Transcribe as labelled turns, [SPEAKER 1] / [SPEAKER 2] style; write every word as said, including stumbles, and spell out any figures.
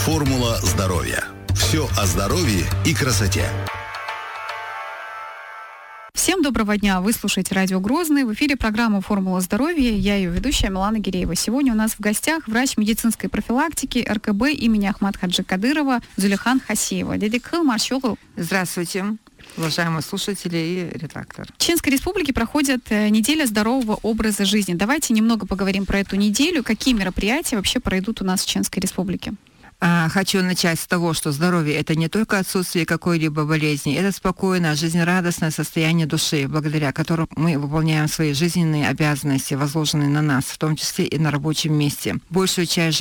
[SPEAKER 1] Формула здоровья. Все о здоровье и красоте.
[SPEAKER 2] Всем доброго дня! Вы слушаете радио Грозный. В эфире программа «Формула здоровья». Я ее ведущая Милана Гиреева. Сегодня у нас в гостях врач медицинской профилактики эр ка бэ имени Ахмад Хаджи Кадырова Зулихан Хасиева. Дядя Кыл, маршалу.
[SPEAKER 3] Здравствуйте, уважаемые слушатели и редактор.
[SPEAKER 2] В Чеченской Республике проходит неделя здорового образа жизни. Давайте немного поговорим про эту неделю. Какие мероприятия вообще пройдут у нас в Чеченской Республике?
[SPEAKER 3] Хочу начать с того, что здоровье – это не только отсутствие какой-либо болезни, это спокойное, жизнерадостное состояние души, благодаря которому мы выполняем свои жизненные обязанности, возложенные на нас, в том числе и на рабочем месте. Большую часть